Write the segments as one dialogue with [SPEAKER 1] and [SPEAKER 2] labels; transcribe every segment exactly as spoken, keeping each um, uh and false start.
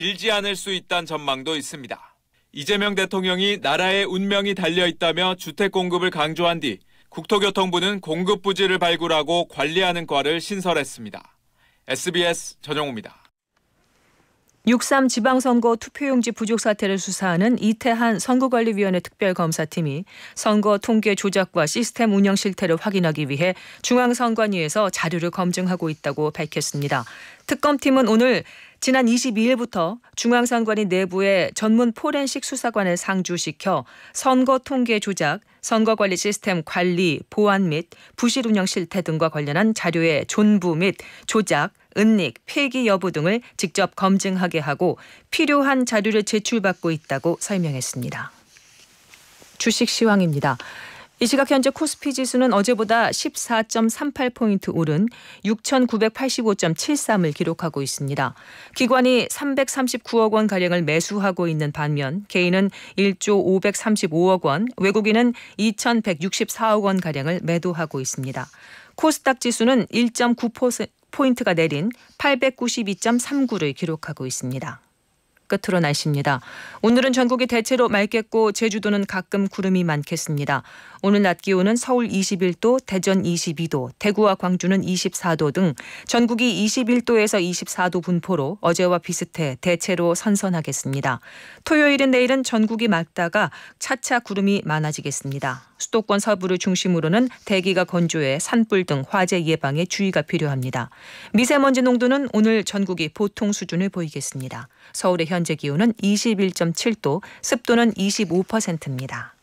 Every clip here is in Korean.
[SPEAKER 1] 길지 않을 수 있다는 전망도 있습니다. 이재명 대통령이 나라의 운명이 달려있다며 주택 공급을 강조한 뒤 국토교통부는 공급 부지를 발굴하고 관리하는 과를 신설했습니다. 에스비에스 전영우입니다.
[SPEAKER 2] 육삼 지방선거 투표용지 부족 사태를 수사하는 이태한 선거관리위원회 특별검사팀이 선거 통계 조작과 시스템 운영 실태를 확인하기 위해 중앙선관위에서 자료를 검증하고 있다고 밝혔습니다. 특검팀은 오늘 지난 이십이일부터 중앙선관위 내부의 전문 포렌식 수사관을 상주시켜 선거 통계 조작, 선거관리 시스템 관리, 보안 및 부실 운영 실태 등과 관련한 자료의 존부 및 조작, 은닉, 폐기 여부 등을 직접 검증하게 하고 필요한 자료를 제출받고 있다고 설명했습니다. 주식 시황입니다. 이 시각 현재 코스피 지수는 어제보다 십사 점 삼팔 포인트 오른 육천구백팔십오 점 칠삼을 기록하고 있습니다. 기관이 삼백삼십구억 원가량을 매수하고 있는 반면 개인은 일조 오백삼십오억 원, 외국인은 이천백육십사억 원가량을 매도하고 있습니다. 코스닥 지수는 일 점 구 포인트가 내린 팔백구십이 점 삼구를 기록하고 있습니다. 끝으로 날씨입니다. 오늘은 전국이 대체로 맑겠고 제주도는 가끔 구름이 많겠습니다. 오늘 낮 기온은 서울 이십일 도, 대전 이십이 도, 대구와 광주는 이십사 도 등 전국이 이십일 도에서 이십사 도 분포로 어제와 비슷해 대체로 선선하겠습니다. 토요일은 내일은 전국이 맑다가 차차 구름이 많아지겠습니다. 수도권 서부를 중심으로는 대기가 건조해 산불 등 화재 예방에 주의가 필요합니다. 미세먼지 농도는 오늘 전국이 보통 수준을 보이겠습니다. 서울의 현재 기온은 이십일 점 칠 도, 습도는 이십오 퍼센트입니다.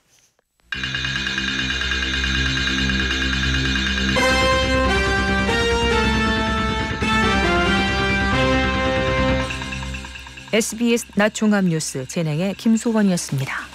[SPEAKER 2] 에스비에스 낮 종합 뉴스 진행의 김소원이었습니다.